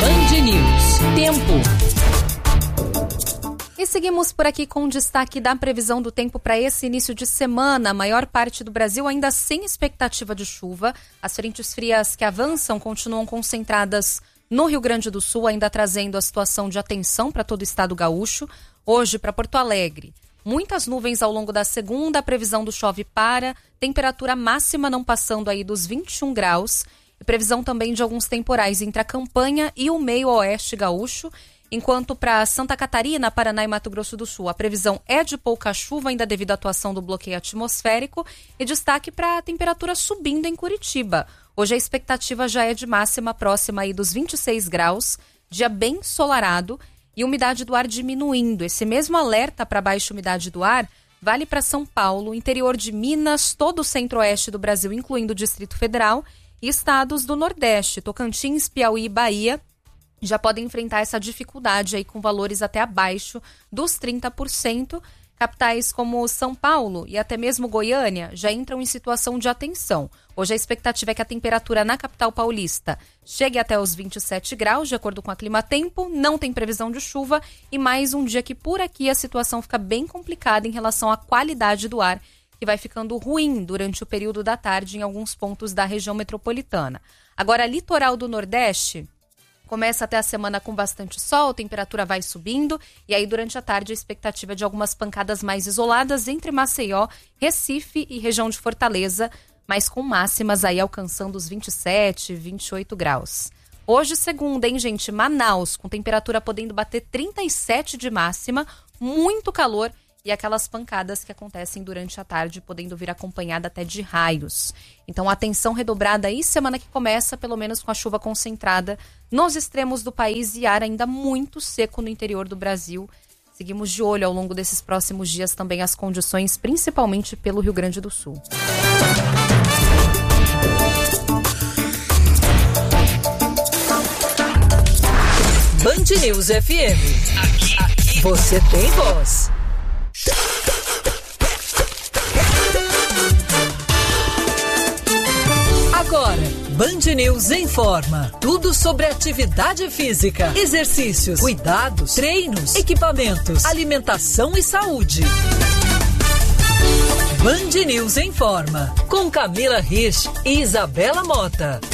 Band News. Tempo. E seguimos por aqui com o destaque da previsão do tempo para esse início de semana. A maior parte do Brasil ainda sem expectativa de chuva. As frentes frias que avançam continuam concentradas no Rio Grande do Sul, ainda trazendo a situação de atenção para todo o estado gaúcho. Hoje, para Porto Alegre, muitas nuvens ao longo da segunda, a previsão do chove para, temperatura máxima não passando aí dos 21 graus. E previsão também de alguns temporais entre a Campanha e o meio oeste gaúcho. Enquanto para Santa Catarina, Paraná e Mato Grosso do Sul, a previsão é de pouca chuva, ainda devido à atuação do bloqueio atmosférico, e destaque para a temperatura subindo em Curitiba. Hoje a expectativa já é de máxima próxima aí dos 26 graus, dia bem ensolarado e umidade do ar diminuindo. Esse mesmo alerta para baixa umidade do ar vale para São Paulo, interior de Minas, todo o centro-oeste do Brasil, incluindo o Distrito Federal, e estados do Nordeste, Tocantins, Piauí e Bahia, já podem enfrentar essa dificuldade aí com valores até abaixo dos 30%. Capitais como São Paulo e até mesmo Goiânia já entram em situação de atenção. Hoje a expectativa é que a temperatura na capital paulista chegue até os 27 graus, de acordo com a Climatempo, não tem previsão de chuva e mais um dia que por aqui a situação fica bem complicada em relação à qualidade do ar, que vai ficando ruim durante o período da tarde em alguns pontos da região metropolitana. Agora, litoral do Nordeste começa até a semana com bastante sol, a temperatura vai subindo e aí durante a tarde a expectativa é de algumas pancadas mais isoladas entre Maceió, Recife e região de Fortaleza, mas com máximas aí alcançando os 27, 28 graus. Hoje, segunda, hein, gente? Manaus, com temperatura podendo bater 37 de máxima, muito calor e aquelas pancadas que acontecem durante a tarde, podendo vir acompanhada até de raios. Então, atenção redobrada aí, semana que começa, pelo menos com a chuva concentrada nos extremos do país e ar ainda muito seco no interior do Brasil. Seguimos de olho ao longo desses próximos dias também as condições, principalmente pelo Rio Grande do Sul. Band News FM. Aqui você tem voz. Agora, Band News informa tudo sobre atividade física, exercícios, cuidados, treinos, equipamentos, alimentação e saúde. Band News informa com Camila Rich e Isabela Mota.